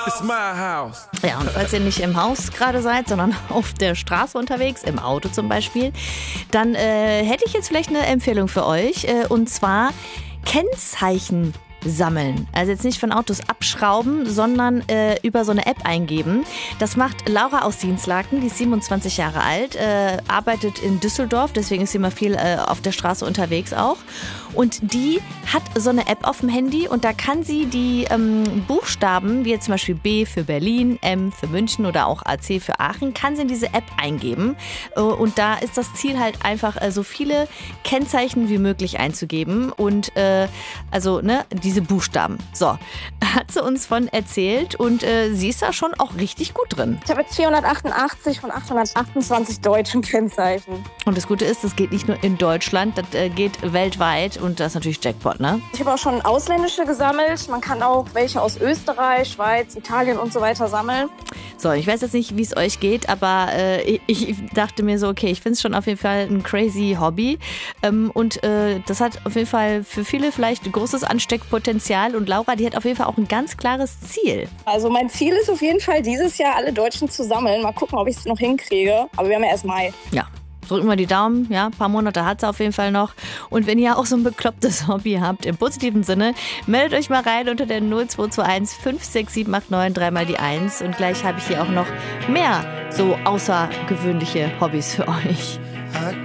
It's my house. Ja, und falls ihr nicht im Haus gerade seid, sondern auf der Straße unterwegs, im Auto zum Beispiel, dann hätte ich jetzt vielleicht eine Empfehlung für euch. Und zwar Kennzeichen sammeln. Also jetzt nicht von Autos abschrauben, sondern über so eine App eingeben. Das macht Laura aus Dienstlaken, die ist 27 Jahre alt, arbeitet in Düsseldorf, deswegen ist sie immer viel auf der Straße unterwegs auch. Und die hat so eine App auf dem Handy und da kann sie die Buchstaben, wie jetzt zum Beispiel B für Berlin, M für München oder auch AC für Aachen, kann sie in diese App eingeben. Und da ist das Ziel halt einfach, so viele Kennzeichen wie möglich einzugeben und diese Buchstaben. So, hat sie uns von erzählt und sie ist da schon auch richtig gut drin. Ich habe jetzt 488 von 828 deutschen Kennzeichen. Und das Gute ist, das geht nicht nur in Deutschland, das geht weltweit und das ist natürlich Jackpot, ne? Ich habe auch schon ausländische gesammelt. Man kann auch welche aus Österreich, Schweiz, Italien und so weiter sammeln. So, ich weiß jetzt nicht, wie es euch geht, aber ich dachte mir so, okay, ich finde es schon auf jeden Fall ein crazy Hobby und das hat auf jeden Fall für viele vielleicht ein großes Ansteckpotenzial und Laura, die hat auf jeden Fall auch ein ganz klares Ziel. Also mein Ziel ist auf jeden Fall, dieses Jahr alle Deutschen zu sammeln. Mal gucken, ob ich es noch hinkriege. Aber wir haben ja erst Mai. Ja. Drückt mal die Daumen, ja, ein paar Monate hat sie auf jeden Fall noch. Und wenn ihr auch so ein beklopptes Hobby habt, im positiven Sinne, meldet euch mal rein unter der 0221 56789 dreimal die 1. Und gleich habe ich hier auch noch mehr so außergewöhnliche Hobbys für euch.